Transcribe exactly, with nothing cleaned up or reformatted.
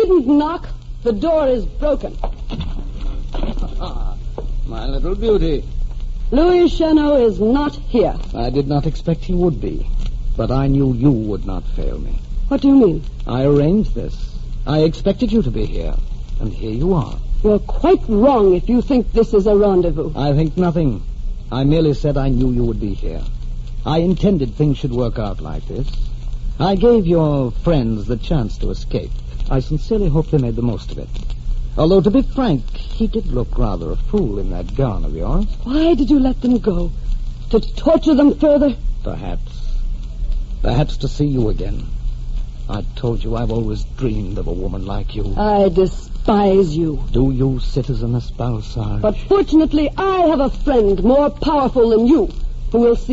didn't knock. The door is broken. My little beauty. Louis Cheneau is not here. I did not expect he would be, but I knew you would not fail me. What do you mean? I arranged this. I expected you to be here, and here you are. You're quite wrong if you think this is a rendezvous. I think nothing. I merely said I knew you would be here. I intended things should work out like this. I gave your friends the chance to escape. I sincerely hope they made the most of it. Although, to be frank, he did look rather a fool in that gown of yours. Why did you let them go? To torture them further? Perhaps. Perhaps to see you again. I told you I've always dreamed of a woman like you. I despise you. Do you, Citizeness Balsage? But fortunately, I have a friend more powerful than you who will see